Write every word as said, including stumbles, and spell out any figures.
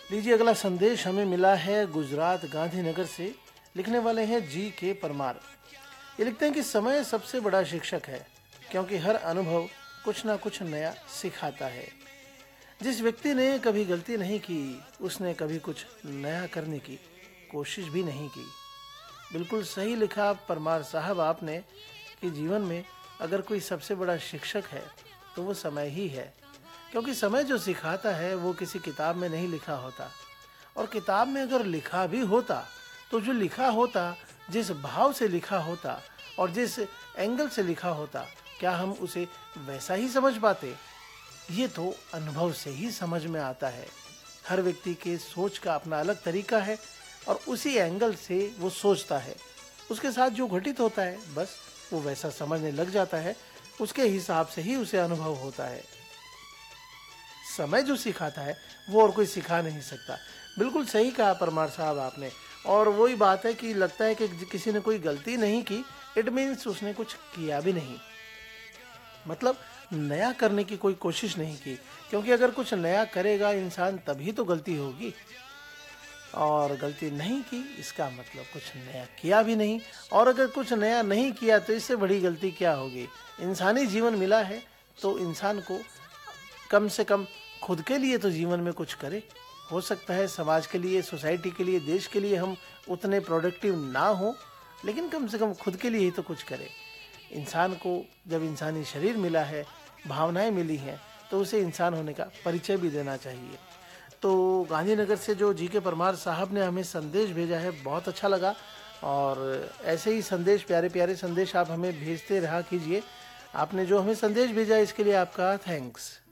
लीजिए, अगला संदेश हमें मिला है गुजरात गांधीनगर से। लिखने वाले हैं जी के परमार। ये लिखते हैं कि समय सबसे बड़ा शिक्षक है, क्योंकि हर अनुभव कुछ ना कुछ नया सिखाता है। जिस व्यक्ति ने कभी गलती नहीं की, उसने कभी कुछ नया करने की कोशिश भी नहीं की। बिल्कुल सही लिखा परमार साहब आपने कि जीवन में अगर कोई सबसे बड़ा शिक्षक है तो वो समय ही है, क्योंकि समय जो सिखाता है वो किसी किताब में नहीं लिखा होता। और किताब में अगर लिखा भी होता तो जो लिखा होता, जिस भाव से लिखा होता और जिस एंगल से लिखा होता, क्या हम उसे वैसा ही समझ पाते? ये तो अनुभव से ही समझ में आता है। हर व्यक्ति के सोच का अपना अलग तरीका है और उसी एंगल से वो सोचता है। उसके साथ जो घटित होता है, बस वो वैसा समझने लग जाता है। उसके हिसाब से ही उसे अनुभव होता है। समय जो सिखाता है वो और कोई सिखा नहीं सकता। बिल्कुल सही कहा परमार साहब आपने। और वही बात है कि लगता है कि किसी ने कोई गलती नहीं की, इट मीन्स उसने कुछ किया भी नहीं, मतलब नया करने की कोई कोशिश नहीं की। क्योंकि अगर कुछ नया करेगा इंसान तभी तो गलती होगी, और गलती नहीं की इसका मतलब कुछ नया किया भी नहीं। और अगर कुछ नया नहीं किया तो इससे बड़ी गलती क्या होगी? इंसानी जीवन मिला है तो इंसान को कम से कम खुद के लिए तो जीवन में कुछ करे। हो सकता है समाज के लिए, सोसाइटी के लिए, देश के लिए हम उतने प्रोडक्टिव ना हो, लेकिन कम से कम खुद के लिए ही तो कुछ करे। इंसान को जब इंसानी शरीर मिला है, भावनाएं मिली हैं, तो उसे इंसान होने का परिचय भी देना चाहिए। तो गांधीनगर से जो जी के परमार साहब ने हमें संदेश भेजा है, बहुत अच्छा लगा। और ऐसे ही संदेश, प्यारे प्यारे संदेश आप हमें भेजते रहा कीजिए। आपने जो हमें संदेश भेजा इसके लिए आपका थैंक्स।